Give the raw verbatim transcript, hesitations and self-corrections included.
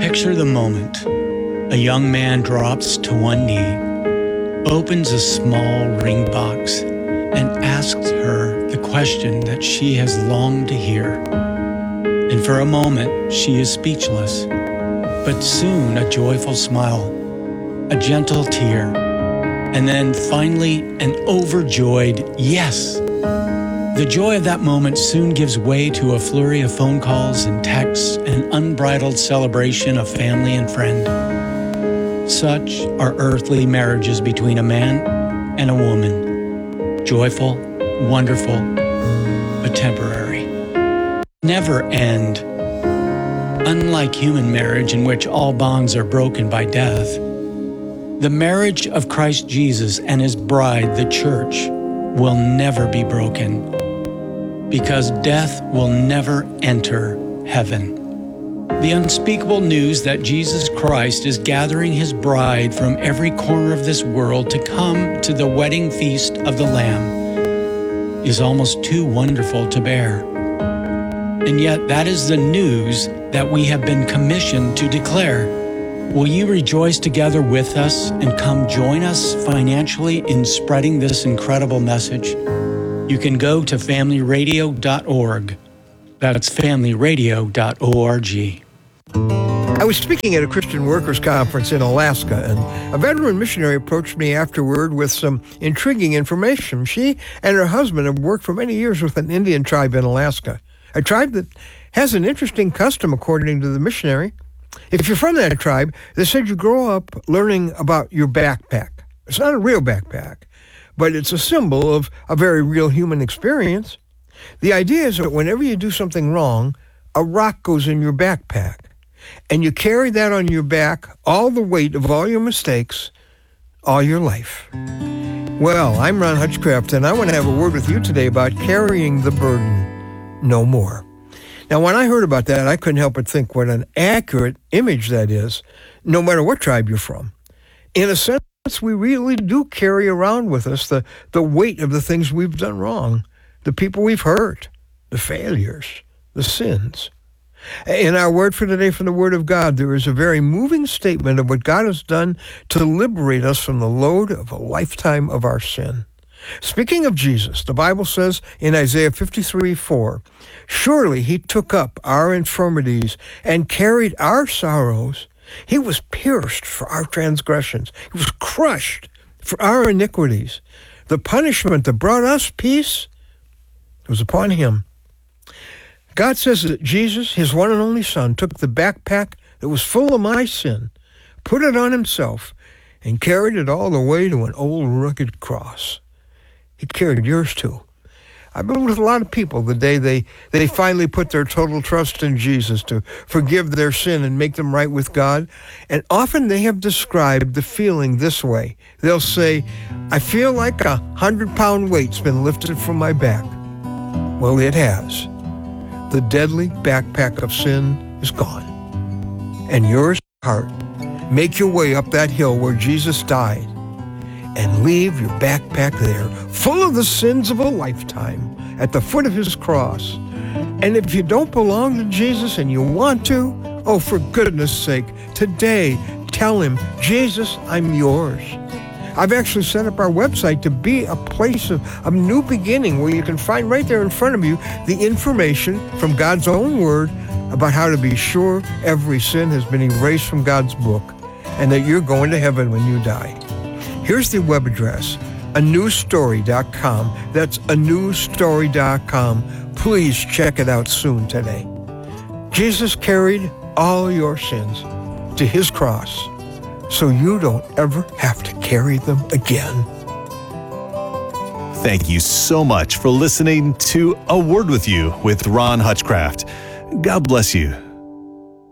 Picture the moment. A young man drops to one knee, opens a small ring box, and asks her the question that she has longed to hear. And for a moment, she is speechless. But soon a joyful smile, a gentle tear, and then finally an overjoyed yes. The joy of that moment soon gives way to a flurry of phone calls and texts and an unbridled celebration of family and friend. Such are earthly marriages between a man and a woman. Joyful, wonderful, but temporary. Never end. Unlike human marriage, in which all bonds are broken by death, the marriage of Christ Jesus and his bride, the church, will never be broken, because death will never enter heaven. The unspeakable news that Jesus Christ is gathering his bride from every corner of this world to come to the wedding feast of the Lamb is almost too wonderful to bear. And yet that is the news that we have been commissioned to declare. Will you rejoice together with us and come join us financially in spreading this incredible message? You can go to family radio dot org. That's family radio dot org. I was speaking at a Christian workers conference in Alaska, and a veteran missionary approached me afterward with some intriguing information. She and her husband have worked for many years with an Indian tribe in Alaska, a tribe that has an interesting custom, according to the missionary. If you're from that tribe, they said you grow up learning about your backpack. It's not a real backpack, but it's a symbol of a very real human experience. The idea is that whenever you do something wrong, a rock goes in your backpack, and you carry that on your back, all the weight of all your mistakes, all your life. Well, I'm Ron Hutchcraft, and I want to have a word with you today about carrying the burden no more. Now, when I heard about that, I couldn't help but think what an accurate image that is, no matter what tribe you're from. In a sense, we really do carry around with us the, the weight of the things we've done wrong, the people we've hurt, the failures, the sins. In our word for today from the Word of God, there is a very moving statement of what God has done to liberate us from the load of a lifetime of our sin. Speaking of Jesus, the Bible says in Isaiah fifty-three four, "Surely he took up our infirmities and carried our sorrows. He was pierced for our transgressions. He was crushed for our iniquities. The punishment that brought us peace was upon him." God says that Jesus, his one and only Son, took the backpack that was full of my sin, put it on himself, and carried it all the way to an old rugged cross. He carried yours too. I've been with a lot of people the day they, they finally put their total trust in Jesus to forgive their sin and make them right with God. And often they have described the feeling this way. They'll say, "I feel like a hundred-pound weight's been lifted from my back." Well, it has. The deadly backpack of sin is gone. And yours, heart, make your way up that hill where Jesus died and leave your backpack there, full of the sins of a lifetime, at the foot of his cross. And if you don't belong to Jesus and you want to, oh, for goodness sake, today, tell him, "Jesus, I'm yours." I've actually set up our website to be a place of, of new beginning, where you can find right there in front of you the information from God's own word about how to be sure every sin has been erased from God's book and that you're going to heaven when you die. Here's the web address, a new story dot com. That's a new story dot com. Please check it out soon today. Jesus carried all your sins to his cross, so you don't ever have to carry them again. Thank you so much for listening to A Word With You with Ron Hutchcraft. God bless you.